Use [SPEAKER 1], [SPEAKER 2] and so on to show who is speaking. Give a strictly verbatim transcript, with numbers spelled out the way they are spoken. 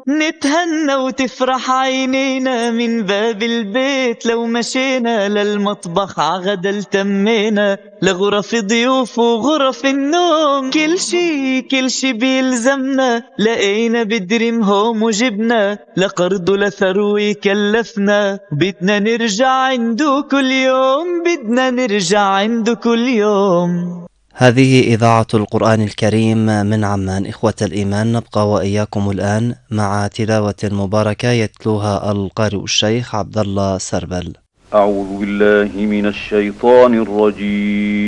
[SPEAKER 1] نتهنى وتفرح عينينا من باب البيت، لو مشينا للمطبخ عغدا التمينا، لغرف ضيوف وغرف النوم، كل شي كل شي بيلزمنا لقينا بدريم هوم وجبنا، لقرض لثروي كلفنا، بدنا نرجع عنده كل يوم، بدنا نرجع عنده كل يوم.
[SPEAKER 2] هذه إذاعة القرآن الكريم من عمان. إخوة الإيمان، نبقى وإياكم الآن مع تلاوة مباركة يتلوها القارئ الشيخ عبد الله سربل.
[SPEAKER 3] أعوذ بالله من الشيطان الرجيم.